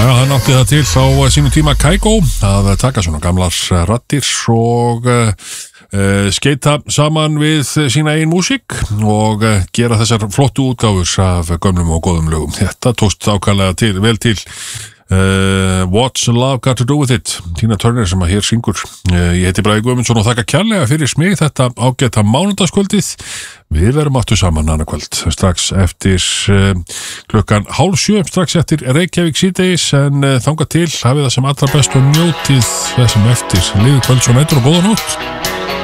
hann átti það til á sínum tíma Kygo að taka svona gamlar raddir og skeita saman við sína eigin músík og gera þessar flottu útgáfur af gömlum og góðum lögum. Þetta tókst ákaflega vel til. What's Love Got to Do With It, Tina Turner sem að hér syngur. Ég heiti Bragi Guðmundsson og þakka kærlega fyrir smig þetta ágæta mánudagskvöldið. Við verum aftur saman annað kvöld strax eftir klukkan 6:30, strax eftir Reykjavík síðdegis, en þangað til hafið það sem allra best og njótið þessum eftir. Liðið kvölds og nætur og góða nótt.